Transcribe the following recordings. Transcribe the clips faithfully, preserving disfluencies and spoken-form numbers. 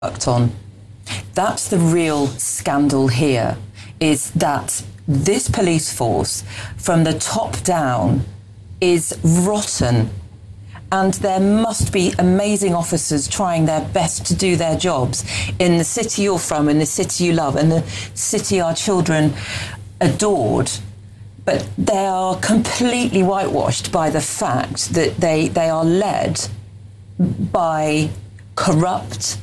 worked on. That's the real scandal here, is that this police force, from the top down, is rotten. And there must be amazing officers trying their best to do their jobs in the city you're from, in the city you love, and the city our children adored. But they are completely whitewashed by the fact that they, they are led by corrupt,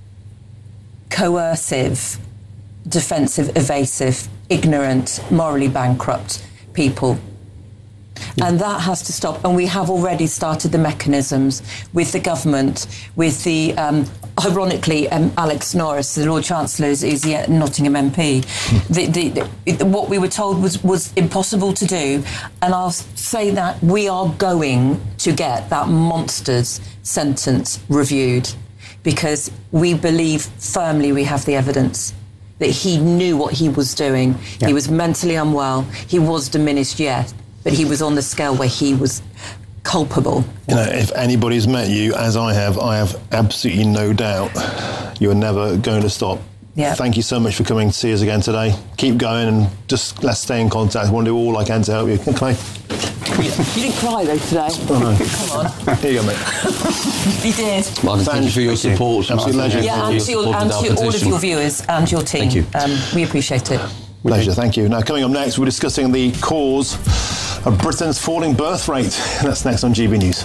coercive, defensive, evasive, ignorant, morally bankrupt people. And that has to stop. And we have already started the mechanisms with the government, with the, um, ironically, um, Alex Norris, the Lord Chancellor, is the Nottingham M P. the, the, the, what we were told was, was impossible to do. And I'll say that we are going to get that monster's sentence reviewed, because we believe firmly we have the evidence that he knew what he was doing. Yeah. He was mentally unwell. He was diminished, yes. But he was on the scale where he was culpable. You know, if anybody's met you, as I have, I have absolutely no doubt you're never going to stop. Yeah. Thank you so much for coming to see us again today. Keep going and just let's stay in contact. I want to do all I can to help you. Okay? You didn't cry though today. Oh, no. Come on. Here you go, mate. You did. Martin, thank you for your thank support. You. Absolute pleasure. Yeah, and to, your, and to all of your viewers and your team. Thank you. Um, we appreciate it. Pleasure, thank you. Now, coming up next, we're discussing the cause of Britain's falling birth rate. That's next on G B News.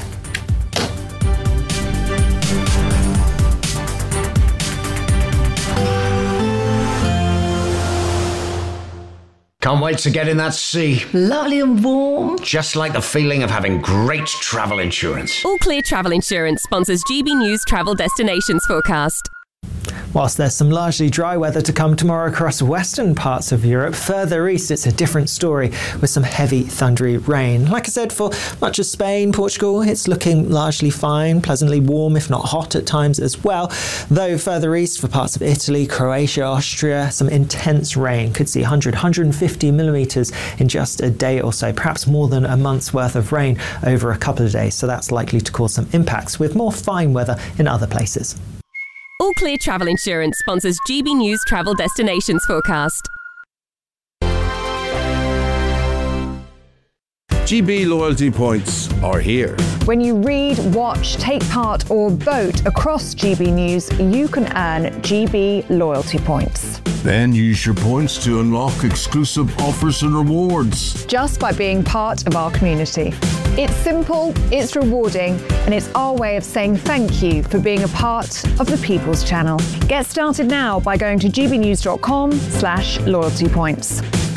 Can't wait to get in that sea. Lovely and warm. Just like the feeling of having great travel insurance. All Clear Travel Insurance sponsors G B News Travel Destinations Forecast. Whilst there's some largely dry weather to come tomorrow across western parts of Europe, further east it's a different story with some heavy thundery rain. Like I said, for much of Spain, Portugal, it's looking largely fine, pleasantly warm if not hot at times as well. Though further east for parts of Italy, Croatia, Austria, some intense rain. Could see one hundred, one hundred fifty millimetres in just a day or so, perhaps more than a month's worth of rain over a couple of days. So that's likely to cause some impacts with more fine weather in other places. All Clear Travel Insurance sponsors G B News Travel Destinations Forecast. G B loyalty points are here. When you read, watch, take part or vote across G B News, you can earn G B loyalty points. Then use your points to unlock exclusive offers and rewards. Just by being part of our community. It's simple, it's rewarding, and it's our way of saying thank you for being a part of the People's Channel. Get started now by going to gbnews.com slash loyalty points.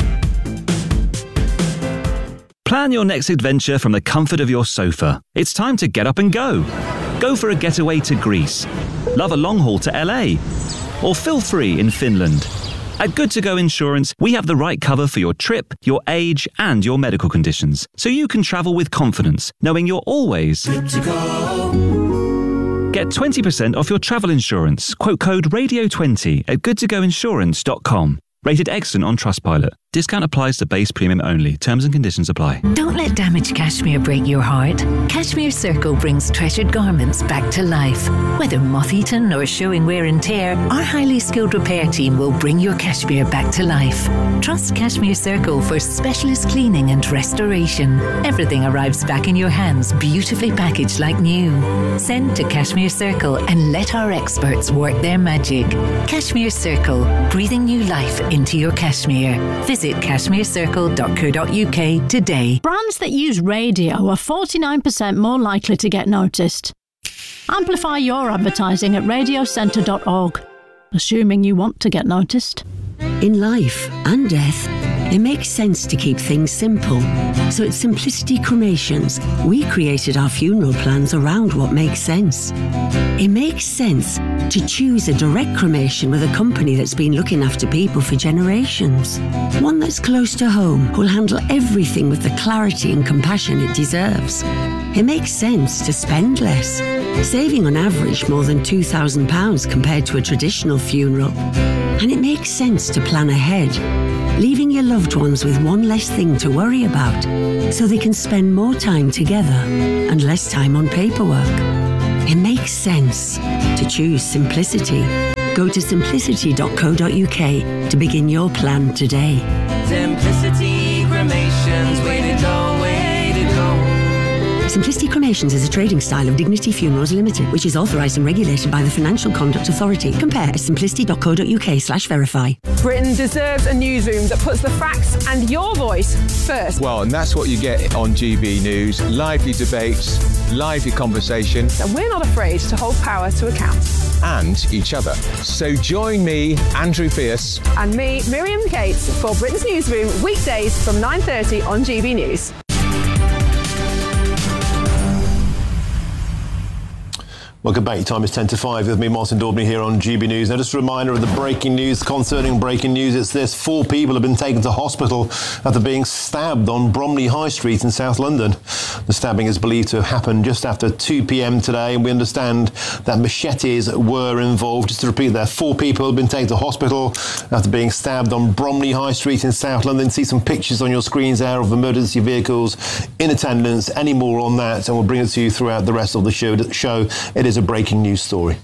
Plan your next adventure from the comfort of your sofa. It's time to get up and go. Go for a getaway to Greece. Love a long haul to L A. Or feel free in Finland. At Good To Go Insurance, we have the right cover for your trip, your age, and your medical conditions, so you can travel with confidence, knowing you're always good to go. Get twenty percent off your travel insurance. Quote code radio twenty at good to go insurance dot com. Rated excellent on Trustpilot. Discount applies to base premium only. Terms and conditions apply. Don't let damaged cashmere break your heart. Cashmere Circle brings treasured garments back to life. Whether moth-eaten or showing wear and tear, our highly skilled repair team will bring your cashmere back to life. Trust Cashmere Circle for specialist cleaning and restoration. Everything arrives back in your hands, beautifully packaged like new. Send to Cashmere Circle and let our experts work their magic. Cashmere Circle, breathing new life into your cashmere. Visit cashmere circle dot co dot uk today. Brands that use radio are forty-nine percent more likely to get noticed. Amplify your advertising at radio centre dot org, assuming you want to get noticed. In life and death, it makes sense to keep things simple. So at Simplicity Cremations, we created our funeral plans around what makes sense. It makes sense to choose a direct cremation with a company that's been looking after people for generations. One that's close to home, who'll handle everything with the clarity and compassion it deserves. It makes sense to spend less, saving on average more than two thousand pounds compared to a traditional funeral. And it makes sense to plan ahead, leaving your loved ones with one less thing to worry about, so they can spend more time together and less time on paperwork. It makes sense to choose simplicity. Go to simplicity dot co dot uk to begin your plan today. Simplicity Cremations, way to go, way to go. Simplicity Cremations is a trading style of Dignity Funerals Limited, which is authorised and regulated by the Financial Conduct Authority. Compare at simplicity dot co dot uk slash verify. Britain deserves a newsroom that puts the facts and your voice first. Well, and that's what you get on G B News. Lively debates, lively conversation. And we're not afraid to hold power to account. And each other. So join me, Andrew Pierce. And me, Miriam Cates, for Britain's Newsroom, weekdays from nine thirty on G B News. Welcome back. Your time is ten to five with me, Martin Daubney, here on G B News. Now, just a reminder of the breaking news concerning breaking news. It's this. Four people have been taken to hospital after being stabbed on Bromley High Street in South London. The stabbing is believed to have happened just after two p.m. today, and we understand that machetes were involved. Just to repeat there, four people have been taken to hospital after being stabbed on Bromley High Street in South London. See some pictures on your screens there of emergency vehicles in attendance. Any more on that, and we'll bring it to you throughout the rest of the show. show. It is a breaking news story.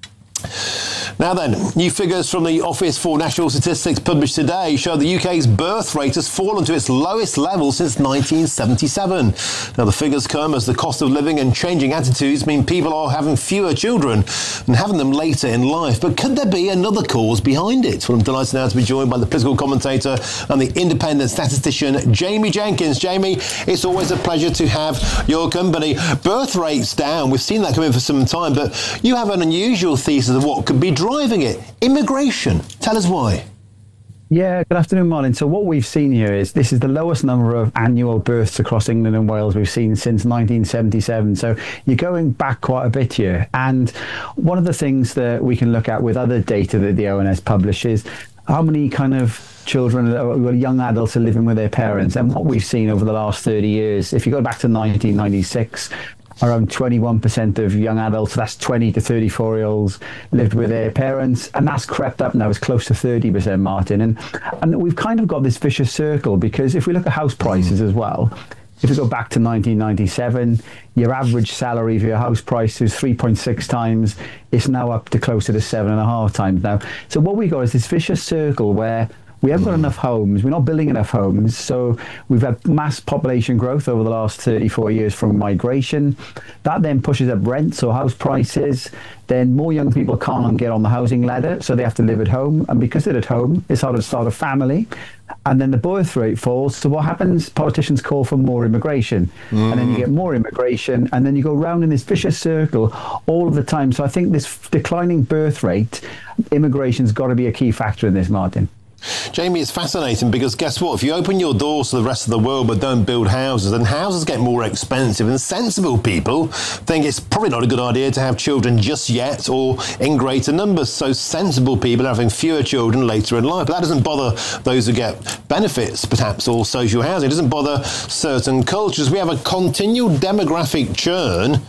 Now then, new figures from the Office for National Statistics published today show the U K's birth rate has fallen to its lowest level since nineteen seventy-seven. Now the figures come as the cost of living and changing attitudes mean people are having fewer children and having them later in life. But could there be another cause behind it? Well, I'm delighted now to be joined by the political commentator and the independent statistician, Jamie Jenkins. Jamie, it's always a pleasure to have your company. Birth rates down, we've seen that coming for some time, but you have an unusual thesis of what could be driving Driving it. Immigration. Tell us why. Yeah, good afternoon, Martin. So what we've seen here is this is the lowest number of annual births across England and Wales we've seen since nineteen seventy-seven. So you're going back quite a bit here. And one of the things that we can look at with other data that the O N S publishes, how many kind of children, well, young adults are living with their parents. And what we've seen over the last thirty years, if you go back to nineteen ninety-six, around twenty-one percent of young adults, that's twenty to thirty-four year olds, lived with their parents, and that's crept up now. It's close to thirty percent, Martin. And and we've kind of got this vicious circle, because if we look at house prices as well, if you go back to nineteen ninety-seven, your average salary for your house price was three point six times. It's now up to closer to seven and a half times now. So what we got is this vicious circle where we haven't got enough homes. We're not building enough homes. So we've had mass population growth over the last thirty-four years from migration. That then pushes up rents or house prices. Then more young people can't get on the housing ladder, so they have to live at home. And because they're at home, it's hard to start a family. And then the birth rate falls. So what happens? Politicians call for more immigration. Mm. And then you get more immigration. And then you go round in this vicious circle all of the time. So I think this declining birth rate, immigration's got to be a key factor in this, Martin. Jamie, it's fascinating because guess what? If you open your doors to the rest of the world but don't build houses, then houses get more expensive, and sensible people think it's probably not a good idea to have children just yet or in greater numbers. So sensible people are having fewer children later in life. But that doesn't bother those who get benefits, perhaps, or social housing. It doesn't bother certain cultures. We have a continual demographic churn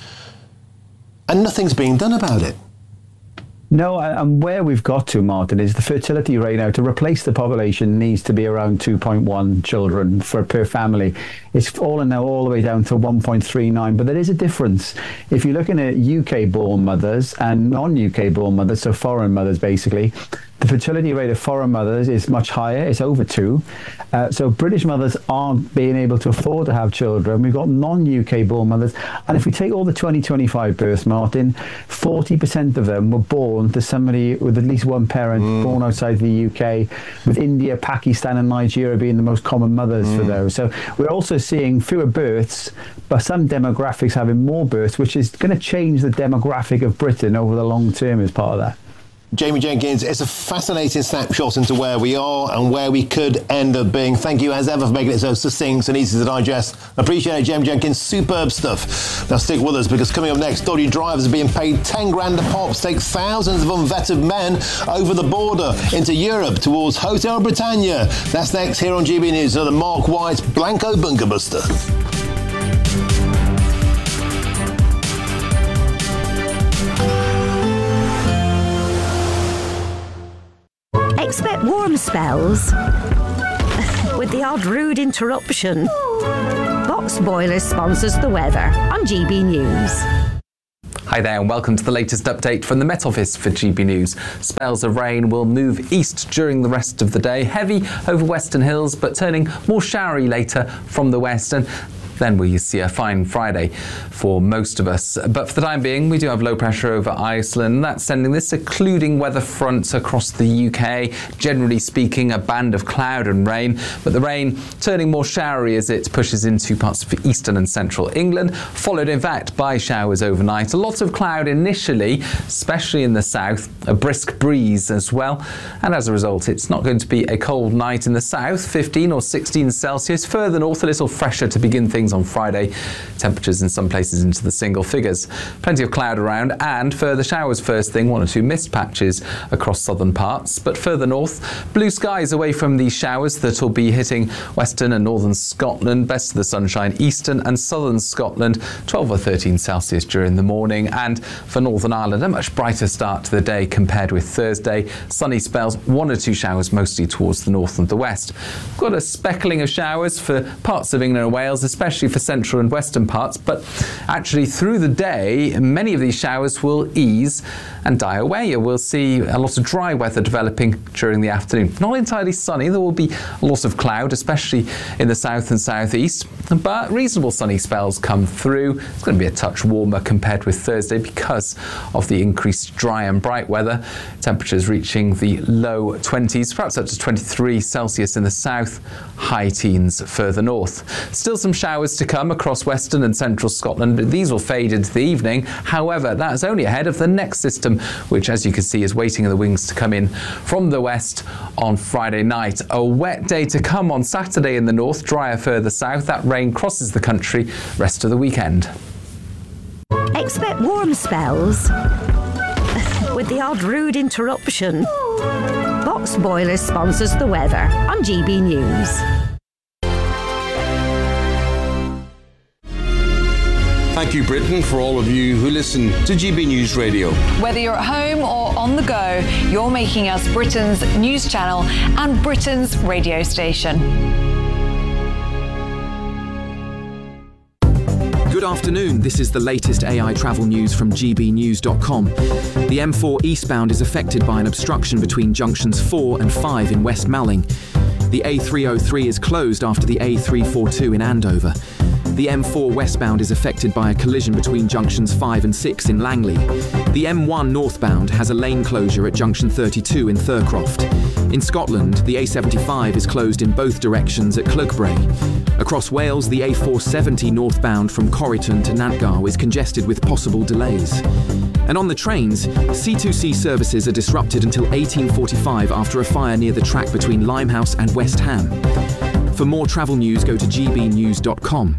and nothing's being done about it. No, and where we've got to, Martin, is the fertility rate now to replace the population needs to be around two point one children for per family. It's fallen now all the way down to one point three nine, but there is a difference. If you're looking at U K-born mothers and non-U K-born mothers, so foreign mothers basically, the fertility rate of foreign mothers is much higher. It's over two. Uh, so British mothers aren't being able to afford to have children. We've got non-U K-born mothers. And if we take all the twenty twenty-five births, Martin, forty percent of them were born to somebody with at least one parent mm. born outside the U K, with India, Pakistan and Nigeria being the most common mothers mm. for those. So we're also seeing fewer births, but some demographics having more births, which is going to change the demographic of Britain over the long term as part of that. Jamie Jenkins, it's a fascinating snapshot into where we are and where we could end up being. Thank you as ever for making it so succinct and easy to digest. Appreciate it, Jamie Jenkins. Superb stuff. Now stick with us, because coming up next, dodgy drivers are being paid ten grand a pop to take thousands of unvetted men over the border into Europe towards Hotel Britannia. That's next here on G B News. Another Mark White Blanco Bunker Buster. Expect warm spells with the odd rude interruption. Box Boilers sponsors the weather on G B News. Hi there and welcome to the latest update from the Met Office for G B News. Spells of rain will move east during the rest of the day, heavy over Western Hills but turning more showery later from the west, and then we see a fine Friday for most of us. But for the time being, we do have low pressure over Iceland. That's sending this occluding weather fronts across the U K. Generally speaking, a band of cloud and rain, but the rain turning more showery as it pushes into parts of eastern and central England, followed in fact by showers overnight. A lot of cloud initially, especially in the south, a brisk breeze as well. And as a result, it's not going to be a cold night in the south, fifteen or sixteen Celsius. Further north, a little fresher to begin things on Friday. Temperatures in some places into the single figures. Plenty of cloud around and further showers first thing, one or two mist patches across southern parts. But further north, blue skies away from these showers that will be hitting western and northern Scotland. Best of the sunshine, eastern and southern Scotland, twelve or thirteen Celsius during the morning. And for Northern Ireland, a much brighter start to the day compared with Thursday. Sunny spells, one or two showers mostly towards the north and the west. We've got a speckling of showers for parts of England and Wales, especially for central and western parts, but actually through the day many of these showers will ease and die away. We'll see a lot of dry weather developing during the afternoon. Not entirely sunny, there will be a lot of cloud, especially in the south and southeast, but reasonable sunny spells come through. It's going to be a touch warmer compared with Thursday because of the increased dry and bright weather. Temperatures reaching the low twenties, perhaps up to twenty-three Celsius in the south, high teens further north. Still some showers to come across western and central Scotland, but these will fade into the evening. However, that's only ahead of the next system, which, as you can see, is waiting in the wings to come in from the west on Friday night. A wet day to come on Saturday in the north, drier further south. That rain crosses the country rest of the weekend. Expect warm spells with the odd rude interruption. Box Boilers sponsors the weather on G B News. Thank you, Britain, for all of you who listen to G B News Radio. Whether you're at home or on the go, you're making us Britain's news channel and Britain's radio station. Good afternoon, this is the latest A I travel news from G B news dot com. The M four eastbound is affected by an obstruction between junctions four and five in West Malling. The A three oh three is closed after the A three forty-two in Andover. The M four westbound is affected by a collision between junctions five and six in Langley. The M one northbound has a lane closure at junction thirty-two in Thurcroft. In Scotland, the A seventy-five is closed in both directions at Clugbray. Across Wales, the A four seventy northbound from Corriton to Nantgarw is congested with possible delays. And on the trains, C two C services are disrupted until eighteen forty-five after a fire near the track between Limehouse and West Ham. For more travel news, go to G B news dot com.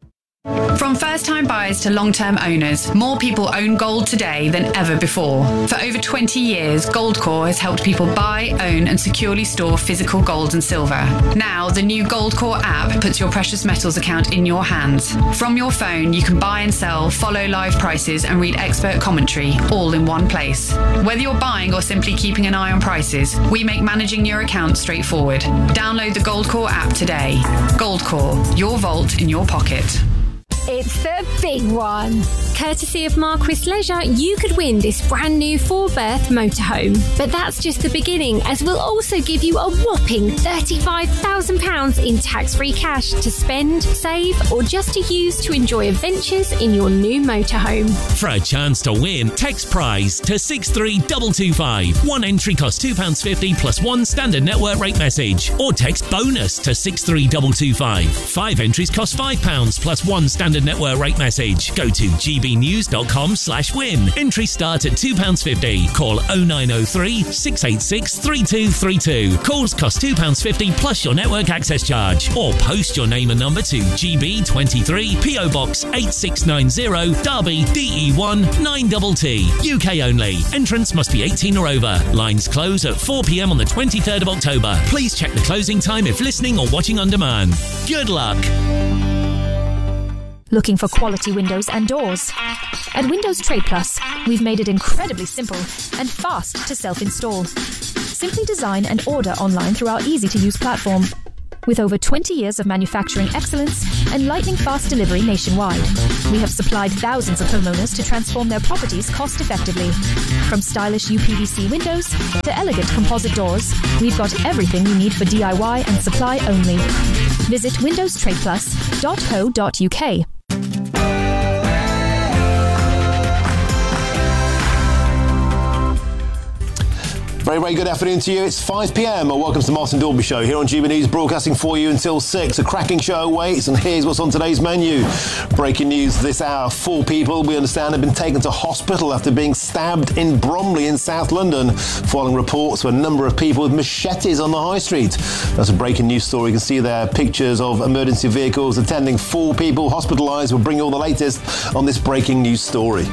From first-time buyers to long-term owners, more people own gold today than ever before. For over twenty years, Goldcore has helped people buy, own and securely store physical gold and silver. Now, the new Goldcore app puts your precious metals account in your hands. From your phone, you can buy and sell, follow live prices and read expert commentary, all in one place. Whether you're buying or simply keeping an eye on prices, we make managing your account straightforward. Download the Goldcore app today. Goldcore, your vault in your pocket. It's the big one. Courtesy of Marquis Leisure, you could win this brand new four-berth motorhome. But that's just the beginning, as we'll also give you a whopping thirty-five thousand pounds in tax-free cash to spend, save, or just to use to enjoy adventures in your new motorhome. For a chance to win, text prize to six three two two five. One entry costs two pounds fifty plus one standard network rate message. Or text bonus to six three two two five. Five entries cost five pounds plus one standard network rate message. Go to G B news dot com slash win. Entries start at two pounds fifty. Call oh nine oh three, six eight six, three two three two. Calls cost two pounds fifty plus your network access charge. Or post your name and number to G B twenty-three, P O Box eight six nine zero, Derby, D E one nine T T. U K only. Entrance must be eighteen or over. Lines close at four p m on the twenty-third of October. Please check the closing time if listening or watching on demand. Good luck. Looking for quality windows and doors? At Windows Trade Plus, we've made it incredibly simple and fast to self-install. Simply design and order online through our easy-to-use platform. With over twenty years of manufacturing excellence and lightning fast delivery nationwide, we have supplied thousands of homeowners to transform their properties cost effectively. From stylish U P V C windows to elegant composite doors, we've got everything you need for D I Y and supply only. Visit windows trade plus dot co dot U K. Very, very good afternoon to you. It's five p.m. Welcome to the Martin Dalby Show here on G B News, broadcasting for you until six. A cracking show awaits, and here's what's on today's menu. Breaking news this hour. Four people, we understand, have been taken to hospital after being stabbed in Bromley in South London, following reports of a number of people with machetes on the high street. That's a breaking news story. You can see there pictures of emergency vehicles attending four people hospitalised. We'll bring you all the latest on this breaking news story.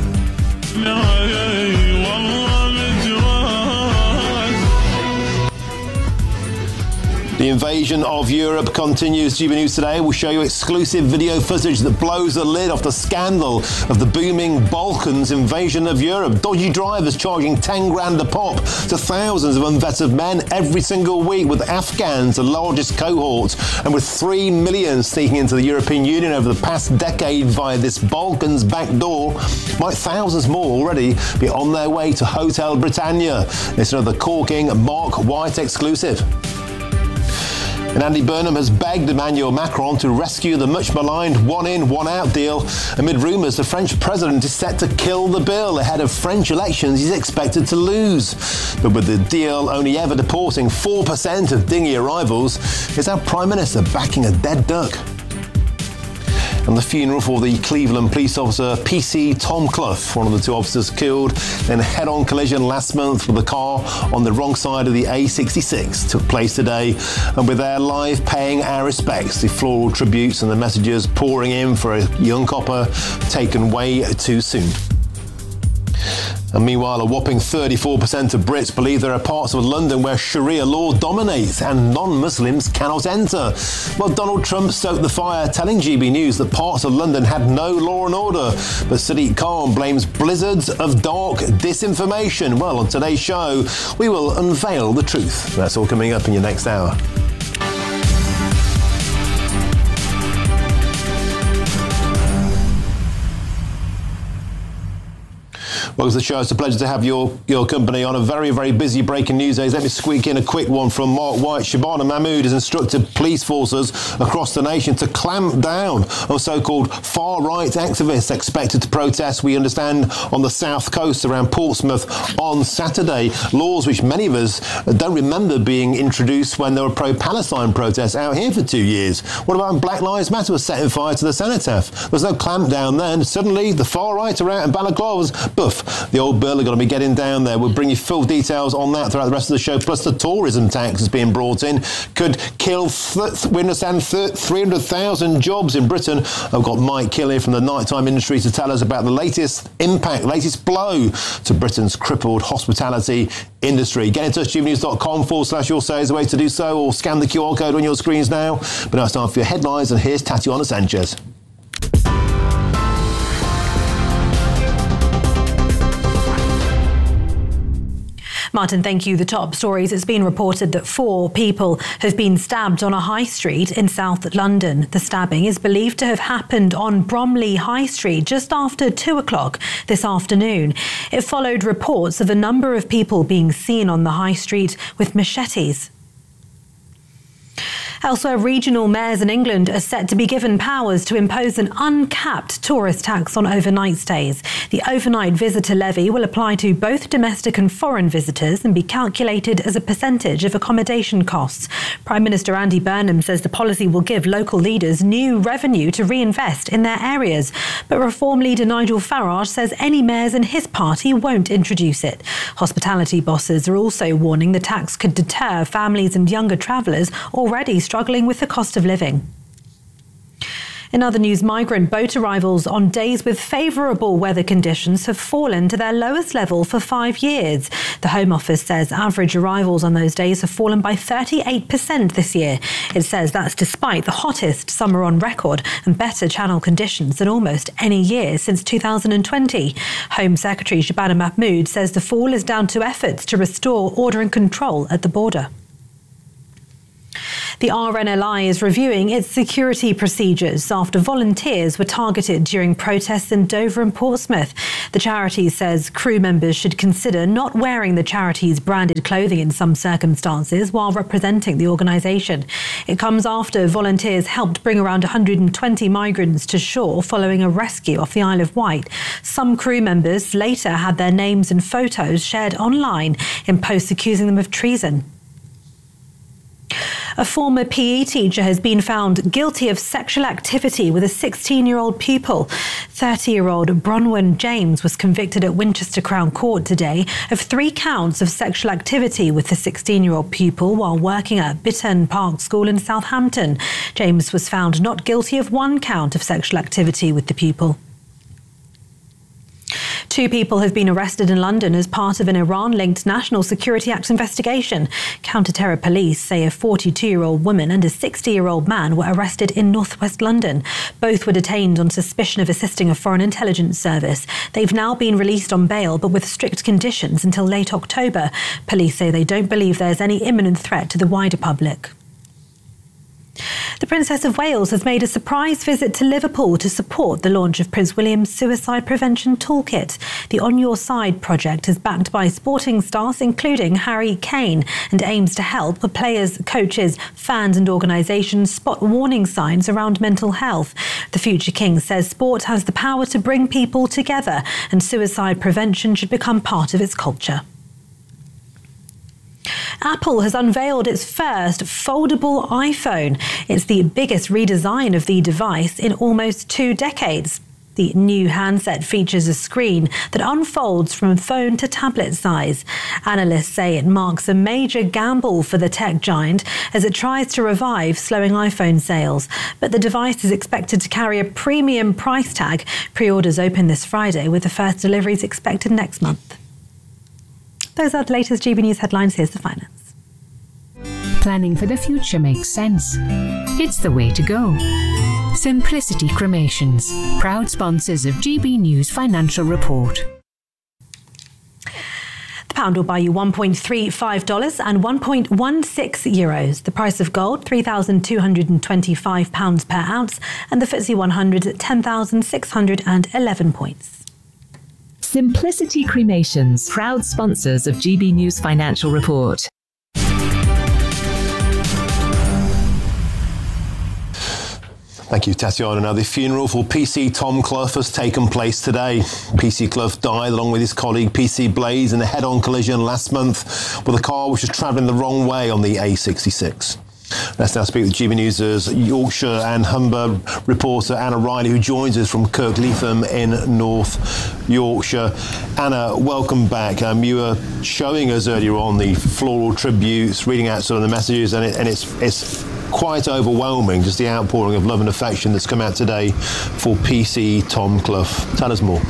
The invasion of Europe continues. G B News Today will show you exclusive video footage that blows the lid off the scandal of the booming Balkans invasion of Europe. Dodgy drivers charging ten grand a pop to thousands of unvetted men every single week, with Afghans the largest cohort, and with three million sneaking into the European Union over the past decade via this Balkans back door, might thousands more already be on their way to Hotel Britannia. It's another corking Mark White exclusive. And Andy Burnham has begged Emmanuel Macron to rescue the much-maligned one-in, one-out deal amid rumours the French president is set to kill the bill ahead of French elections he's expected to lose. But with the deal only ever deporting four percent of dinghy arrivals, is our Prime Minister backing a dead duck? And the funeral for the Cleveland police officer P C Tom Clough, one of the two officers killed in a head-on collision last month with a car on the wrong side of the A sixty-six, took place today. And with their live paying our respects, the floral tributes and the messages pouring in for a young copper taken way too soon. And meanwhile, a whopping thirty-four percent of Brits believe there are parts of London where Sharia law dominates and non-Muslims cannot enter. Well, Donald Trump stoked the fire, telling G B News that parts of London had no law and order. But Sadiq Khan blames blizzards of dark disinformation. Well, on today's show, we will unveil the truth. That's all coming up in your next hour. Welcome to the show. It's a pleasure to have your, your company on a very, very busy breaking news days. Let me squeak in a quick one from Mark White. Shabana Mahmood has instructed police forces across the nation to clamp down on so-called far-right activists expected to protest, we understand, on the south coast around Portsmouth on Saturday. Laws which many of us don't remember being introduced when there were pro-Palestine protests out here for two years. What about when Black Lives Matter was setting fire to the cenotaph? There was no clamp down then. Suddenly, the far-right are out in Balaclavas. Buff. The old bill are going to be getting down there. We'll bring you full details on that throughout the rest of the show. Plus, the tourism tax is being brought in. Could kill, th- we understand, th- three hundred thousand jobs in Britain. I've got Mike Killy from the nighttime industry to tell us about the latest impact, latest blow to Britain's crippled hospitality industry. Get in touch, gbnews.com forward slash your say is the way to do so, or scan the Q R code on your screens now. But now it's time for your headlines, and here's Tatiana Sanchez. Martin, thank you. The top stories. It's been reported that four people have been stabbed on a high street in South London. The stabbing is believed to have happened on Bromley High Street just after two o'clock this afternoon. It followed reports of a number of people being seen on the high street with machetes. Elsewhere, regional mayors in England are set to be given powers to impose an uncapped tourist tax on overnight stays. The overnight visitor levy will apply to both domestic and foreign visitors and be calculated as a percentage of accommodation costs. Prime Minister Andy Burnham says the policy will give local leaders new revenue to reinvest in their areas. But Reform leader Nigel Farage says any mayors in his party won't introduce it. Hospitality bosses are also warning the tax could deter families and younger travellers already struggling with the cost of living. In other news, migrant boat arrivals on days with favourable weather conditions have fallen to their lowest level for five years. The Home Office says average arrivals on those days have fallen by thirty-eight percent this year. It says that's despite the hottest summer on record and better channel conditions than almost any year since two thousand twenty. Home Secretary Shabana Mahmood says the fall is down to efforts to restore order and control at the border. The R N L I is reviewing its security procedures after volunteers were targeted during protests in Dover and Portsmouth. The charity says crew members should consider not wearing the charity's branded clothing in some circumstances while representing the organisation. It comes after volunteers helped bring around one hundred twenty migrants to shore following a rescue off the Isle of Wight. Some crew members later had their names and photos shared online in posts accusing them of treason. A former P E teacher has been found guilty of sexual activity with a sixteen-year-old pupil. thirty-year-old Bronwyn James was convicted at Winchester Crown Court today of three counts of sexual activity with the sixteen-year-old pupil while working at Bittern Park School in Southampton. James was found not guilty of one count of sexual activity with the pupil. Two people have been arrested in London as part of an Iran-linked National Security Act investigation. Counter-terror police say a forty-two-year-old woman and a sixty-year-old man were arrested in northwest London. Both were detained on suspicion of assisting a foreign intelligence service. They've now been released on bail, but with strict conditions until late October. Police say they don't believe there's any imminent threat to the wider public. The Princess of Wales has made a surprise visit to Liverpool to support the launch of Prince William's Suicide Prevention Toolkit. The On Your Side project is backed by sporting stars including Harry Kane and aims to help players, coaches, fans and organisations spot warning signs around mental health. The future king says sport has the power to bring people together and suicide prevention should become part of its culture. Apple has unveiled its first foldable iPhone. It's the biggest redesign of the device in almost two decades. The new handset features a screen that unfolds from phone to tablet size. Analysts say it marks a major gamble for the tech giant as it tries to revive slowing iPhone sales. But the device is expected to carry a premium price tag. Pre-orders open this Friday, with the first deliveries expected next month. Those are the latest G B News headlines. Here's the finance. Planning for the future makes sense. It's the way to go. Simplicity Cremations, proud sponsors of G B News Financial Report. The pound will buy you one point three five dollars and one point one six euros. The price of gold, three thousand two hundred twenty-five pounds per ounce, and the F T S E one hundred at ten thousand six hundred eleven points. Simplicity Cremations, proud sponsors of G B News Financial Report. Thank you, Tatiana. Now, the funeral for P C Tom Clough has taken place today. P C Clough died along with his colleague P C Blaze in a head-on collision last month with a car which was travelling the wrong way on the A sixty-six. Let's now speak with G B News' Yorkshire and Humber reporter Anna Riley, who joins us from Kirkleatham in North Yorkshire. Anna, welcome back. Um, you were showing us earlier on the floral tributes, reading out some of the messages, and, it, and it's it's quite overwhelming, just the outpouring of love and affection that's come out today for P C Tom Clough. Tell us more.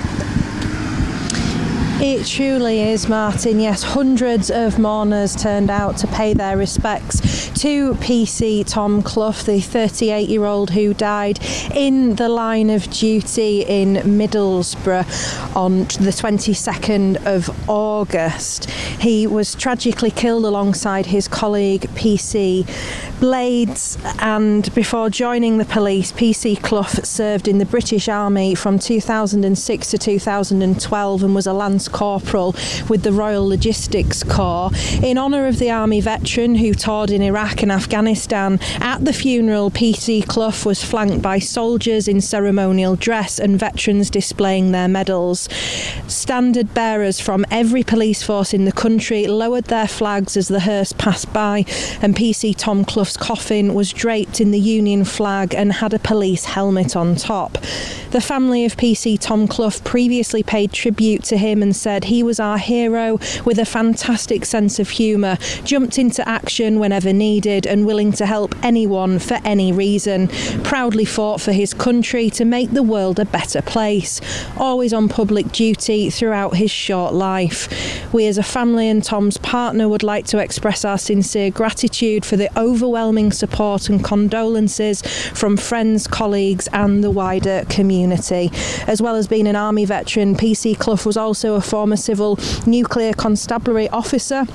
It truly is, Martin. Yes, hundreds of mourners turned out to pay their respects to P C Tom Clough, the thirty-eight-year-old who died in the line of duty in Middlesbrough on the twenty-second of August. He was tragically killed alongside his colleague P C Blades, and before joining the police, P C Clough served in the British Army from two thousand six to two thousand twelve and was a Lance Corporal with the Royal Logistics Corps. In honour of the Army veteran who toured in Iraq and Afghanistan, at the funeral P C Clough was flanked by soldiers in ceremonial dress and veterans displaying their medals. Standard bearers from every police force in the country lowered their flags as the hearse passed by, and P C Tom Clough's coffin was draped in the Union flag and had a police helmet on top. The family of P C Tom Clough previously paid tribute to him and said he was our hero with a fantastic sense of humour, jumped into action whenever needed and willing to help anyone for any reason, proudly fought for his country to make the world a better place, always on public duty throughout his short life. We as a family and Tom's partner would like to express our sincere gratitude for the overwhelming support and condolences from friends, colleagues and the wider community. As well as being an Army veteran, P C Clough was also a former civil nuclear constabulary officer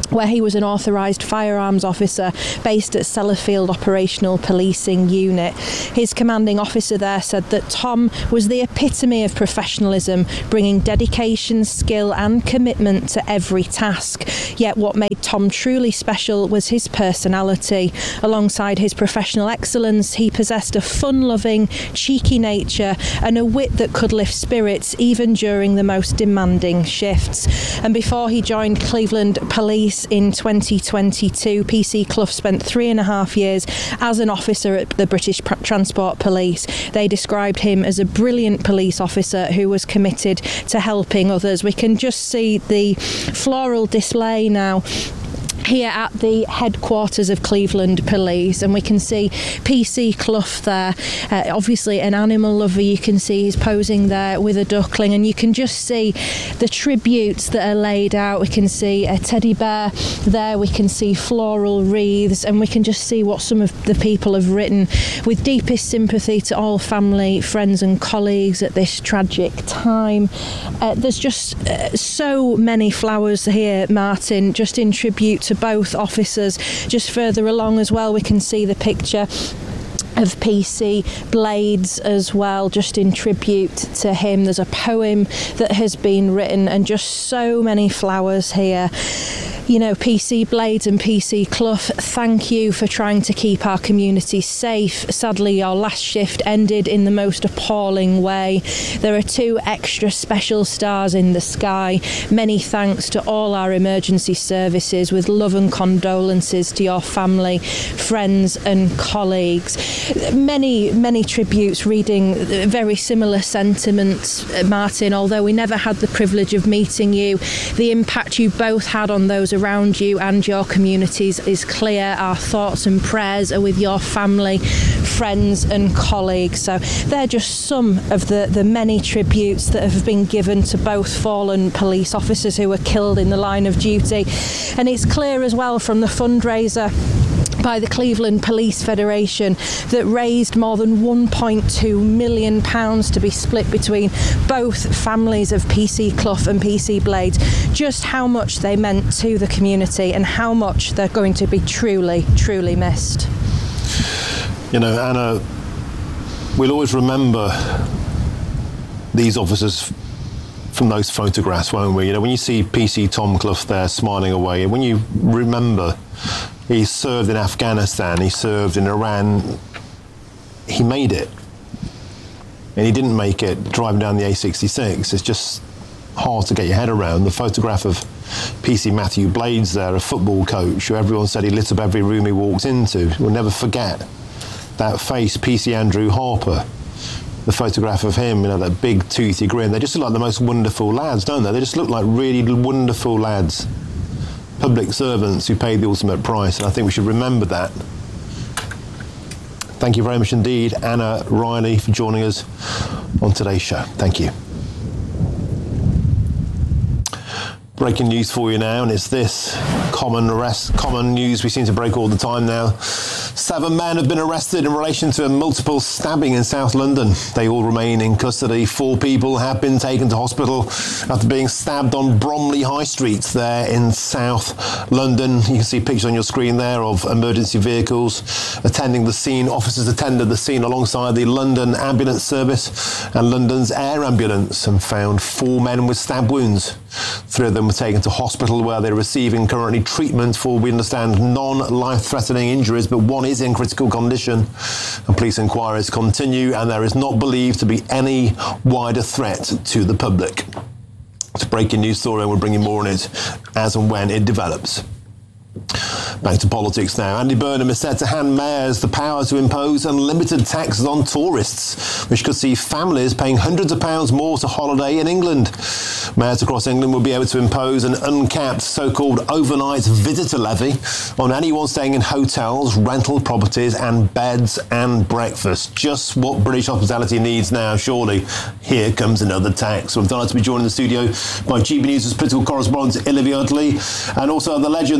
where he was an authorised firearms officer based at Sellafield Operational Policing Unit. His commanding officer there said that Tom was the epitome of professionalism, bringing dedication, skill and commitment to every task. Yet what made Tom truly special was his personality. Alongside his professional excellence, he possessed a fun-loving, cheeky nature and a wit that could lift spirits even during the most demanding shifts. And before he joined Cleveland Police in twenty twenty-two, P C Clough spent three and a half years as an officer at the British Transport Police. They described him as a brilliant police officer who was committed to helping others. We can just see the floral display now here at the headquarters of Cleveland Police, and we can see P C Clough there, uh, obviously an animal lover. You can see he's posing there with a duckling, and you can just see the tributes that are laid out. We can see a teddy bear there, we can see floral wreaths, and we can just see what some of the people have written. With deepest sympathy to all family, friends and colleagues at this tragic time. Uh, there's just uh, so many flowers here, Martin, just in tribute to both officers. Just further along as well, we can see the picture of P C Blades as well, just in tribute to him. There's a poem that has been written, and just so many flowers here. You know, P C Blades and P C Clough, thank you for trying to keep our community safe. Sadly, your last shift ended in the most appalling way. There are two extra special stars in the sky. Many thanks to all our emergency services, with love and condolences to your family, friends and colleagues. Many, many tributes reading very similar sentiments, Martin. Although we never had the privilege of meeting you, the impact you both had on those around you and your communities is clear. Our thoughts and prayers are with your family, friends and colleagues. So they're just some of the, the many tributes that have been given to both fallen police officers who were killed in the line of duty. And it's clear as well from the fundraiser by the Cleveland Police Federation that raised more than one point two million pounds to be split between both families of P C Clough and P C Blades, just how much they meant to the community and how much they're going to be truly, truly missed. You know, Anna, we'll always remember these officers from those photographs, won't we? You know, when you see P C Tom Clough there smiling away, and when you remember he served in Afghanistan, he served in Iran, he made it. And he didn't make it driving down the A sixty-six. It's just hard to get your head around. The photograph of P C Matthew Blades there, a football coach, who everyone said he lit up every room he walked into. We'll never forget that face, P C Andrew Harper. The photograph of him, you know, that big toothy grin. They just look like the most wonderful lads, don't they? They just look like really wonderful lads. Public servants who paid the ultimate price, and I think we should remember that. Thank you very much indeed, Anna Riley, for joining us on today's show. Thank you. Breaking news for you now, and it's this common arrest, common news we seem to break all the time now. Seven men have been arrested in relation to a multiple stabbing in South London. They all remain in custody. Four people have been taken to hospital after being stabbed on Bromley High Street there in South London. You can see pictures on your screen there of emergency vehicles attending the scene. Officers attended the scene alongside the London Ambulance Service and London's Air Ambulance and found four men with stab wounds. Three of them were taken to hospital where they're receiving currently treatment for, we understand, non-life-threatening injuries, but one is in critical condition. And police inquiries continue, and there is not believed to be any wider threat to the public. It's a breaking news story, and we'll bring you more on it as and when it develops. Back to politics now. Andy Burnham is set to hand mayors the power to impose unlimited taxes on tourists, which could see families paying hundreds of pounds more to holiday in England. Mayors across England will be able to impose an uncapped so-called overnight visitor levy on anyone staying in hotels, rental properties and beds and breakfast. Just what British hospitality needs now, surely. Here comes another tax. We're delighted to be joined in the studio by G B News' political correspondent Olivia Utley, and also the legend, the C E O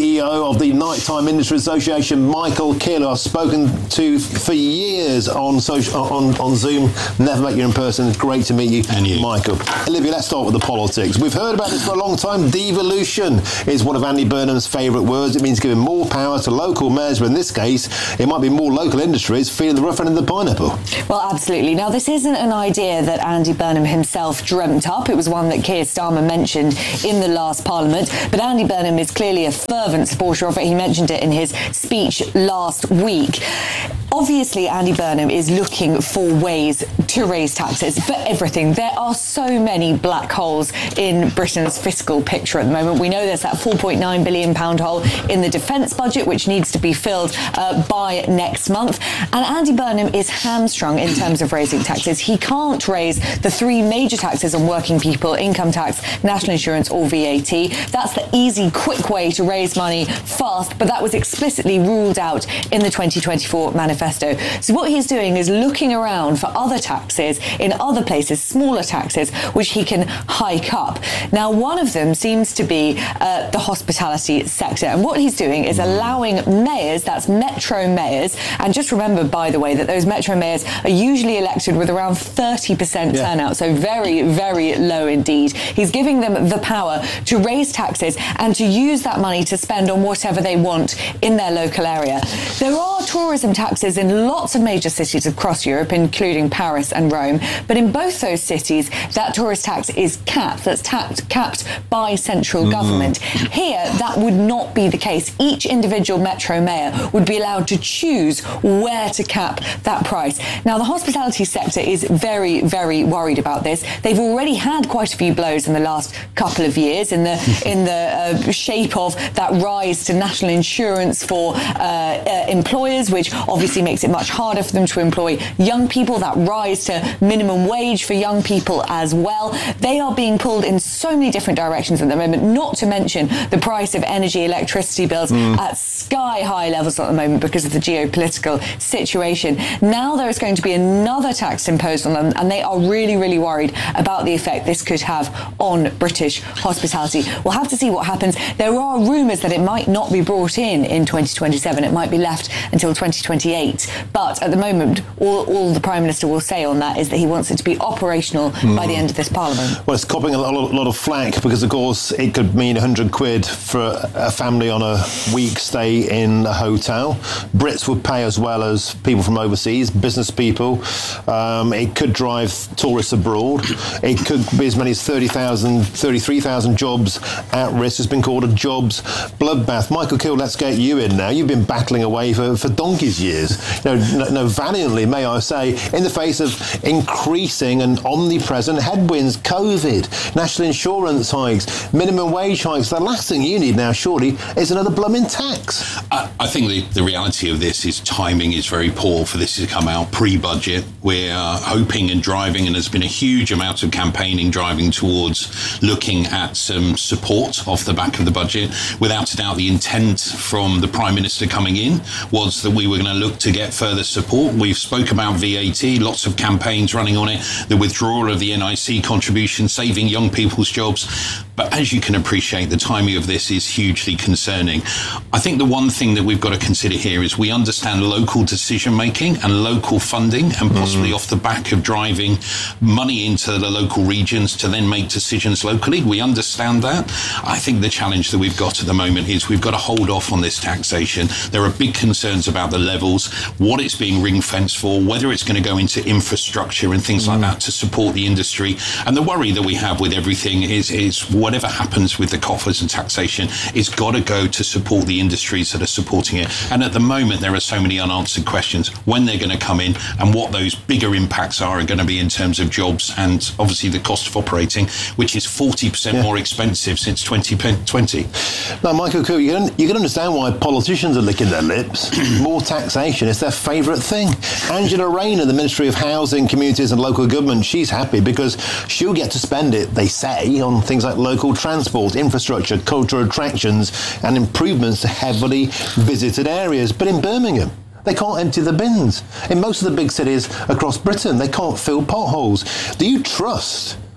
C E O of the Nighttime Industry Association, Michael Kill, I've spoken to for years on social, on, on Zoom. Never met you in person. It's great to meet you, and you, Michael. Olivia, let's start with the politics. We've heard about this for a long time. Devolution is one of Andy Burnham's favourite words. It means giving more power to local mayors, but in this case, it might be more local industries feeling the rough end of the pineapple. Well, absolutely. Now, this isn't an idea that Andy Burnham himself dreamt up. It was one that Keir Starmer mentioned in the last Parliament, but Andy Burnham is clearly a fervent supporter of it. He mentioned it in his speech last week. Obviously, Andy Burnham is looking for ways to raise taxes for everything. There are so many black holes in Britain's fiscal picture at the moment. We know there's that four point nine billion pounds hole in the defence budget, which needs to be filled uh, by next month. And Andy Burnham is hamstrung in terms of raising taxes. He can't raise the three major taxes on working people: income tax, national insurance, or V A T. That's the easy, quick way to raise money fast, but that was explicitly ruled out in the twenty twenty-four manifesto. So what he's doing is looking around for other taxes in other places, smaller taxes, which he can hike up. Now, one of them seems to be uh, the hospitality sector. And what he's doing is allowing mayors, that's metro mayors, and just remember, by the way, that those metro mayors are usually elected with around thirty percent yeah. turnout, so very, very low indeed. He's giving them the power to raise taxes and to use that money to spend on whatever they want in their local area. There are tourism taxes in lots of major cities across Europe, including Paris and Rome, but in both those cities, that tourist tax is capped. That's tapped, capped by central mm-hmm. government. Here, that would not be the case. Each individual metro mayor would be allowed to choose where to cap that price. Now, the hospitality sector is very, very worried about this. They've already had quite a few blows in the last couple of years in the in the uh, shape of that rise to national insurance for uh, uh, employers, which obviously makes it much harder for them to employ young people, that rise to minimum wage for young people as well. They are being pulled in so many different directions at the moment, not to mention the price of energy, electricity bills mm. at sky high levels at the moment because of the geopolitical situation. Now there is going to be another tax imposed on them, and they are really, really worried about the effect this could have on British hospitality. We'll have to see what happens. There are rumours that it might not be brought in in twenty twenty-seven. It might be left until twenty twenty-eight. But at the moment, all, all the Prime Minister will say on that is that he wants it to be operational mm. by the end of this Parliament. Well, it's copping a lot, a lot of flack because, of course, it could mean one hundred quid for a family on a week stay in a hotel. Brits would pay as well as people from overseas, business people. Um, it could drive tourists abroad. It could be as many as thirty thousand, thirty-three thousand jobs at risk. It's been called a jobs bloodbath. Michael Kill, let's get you in now. You've been battling away for, for donkey's years. You know, no, no, valiantly, may I say, in the face of increasing and omnipresent headwinds, COVID, national insurance hikes, minimum wage hikes. The last thing you need now, surely, is another blooming tax. I, I think the, the reality of this is timing is very poor for this to come out pre-budget. We're uh, hoping and driving, and there's been a huge amount of campaigning driving towards looking at some support off the back of the budget. Without a doubt, the intent from the Prime Minister coming in was that we were going to look to get further support. We've spoke about V A T, lots of campaigns running on it, the withdrawal of the N I C contribution, saving young people's jobs. But as you can appreciate, the timing of this is hugely concerning. I think the one thing that we've got to consider here is we understand local decision making and local funding, and possibly mm. off the back of driving money into the local regions to then make decisions locally. We understand that. I think the challenge that we've got at the moment is we've got to hold off on this taxation. There are big concerns about the levels, what it's being ring fenced for, whether it's going to go into infrastructure and things mm. like that to support the industry. And the worry that we have with everything is, is whatever happens with the coffers and taxation, it's got to go to support the industries that are supporting it. And at the moment, there are so many unanswered questions when they're going to come in and what those bigger impacts are, are going to be in terms of jobs and obviously the cost of operating, which is forty percent yeah. more expensive since twenty twenty. Now, Michael Cook, you can, you can understand why politicians are licking their lips. More taxation is their favourite thing. Angela Rayner, the Ministry of Housing, Communities and Local Government, she's happy because she'll get to spend it, they say, on things like local transport, infrastructure, cultural attractions and improvements to heavily visited areas. But in Birmingham, they can't empty the bins. In most of the big cities across Britain, they can't fill potholes. Do you trust